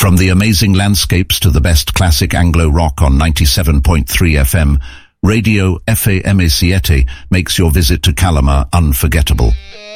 From the amazing landscapes to the best classic Anglo rock on 97.3 FM, Radio FAM7 makes your visit to Kalama unforgettable.